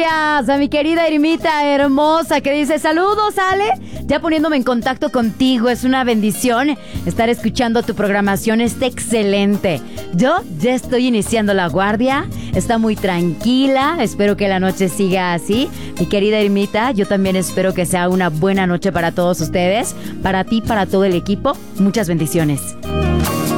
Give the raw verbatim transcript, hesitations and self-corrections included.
Gracias a mi querida Irmita hermosa que dice: saludos, Ale. Ya poniéndome en contacto contigo, es una bendición estar escuchando tu programación, está excelente. Yo ya estoy iniciando la guardia, está muy tranquila, espero que la noche siga así. Mi querida Irmita, yo también espero que sea una buena noche para todos ustedes, para ti, para todo el equipo. Muchas bendiciones.